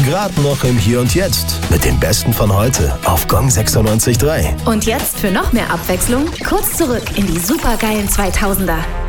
gerade noch im Hier und Jetzt mit dem Besten von heute auf Gong 96.3. Und jetzt für noch mehr Abwechslung kurz zurück in die supergeilen 2000er.